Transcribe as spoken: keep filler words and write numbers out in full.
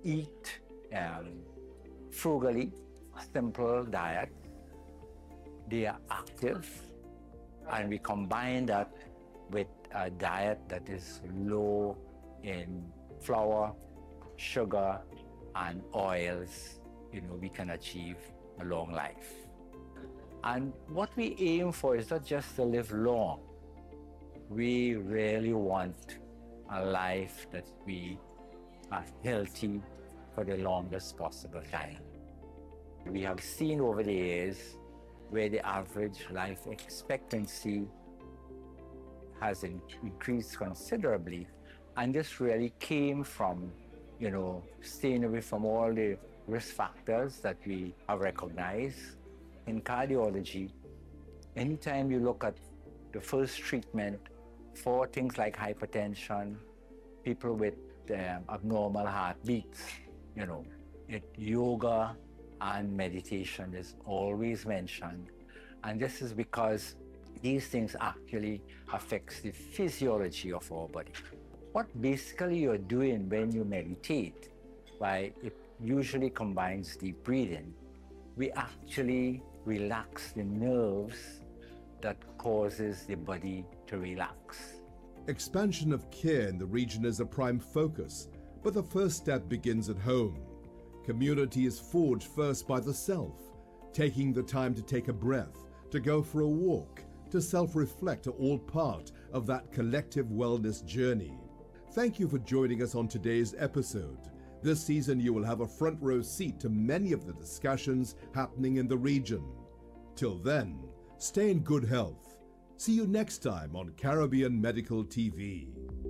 eat um, frugally, simple diet. They are active, and we combine that with a diet that is low in flour, sugar, and oils. You know, we can achieve a long life. And what we aim for is not just to live long. We really want a life that we are healthy for the longest possible time. We have seen over the years where the average life expectancy has in- increased considerably, and this really came from, you know, staying away from all the risk factors that we have recognized. In cardiology, anytime you look at the first treatment for things like hypertension, people with um, abnormal heartbeats, you know, it, yoga and meditation is always mentioned. And this is because these things actually affects the physiology of our body. What basically you're doing when you meditate, why it usually combines deep breathing, we actually relax the nerves that causes the body to relax. Expansion of care in the region is a prime focus, but the first step begins at home. Community is forged first by the self. Taking the time to take a breath, to go for a walk, to self-reflect are all part of that collective wellness journey. Thank you for joining us on today's episode. This season you will have a front row seat to many of the discussions happening in the region. Till then, stay in good health. See you next time on Caribbean Medical T V.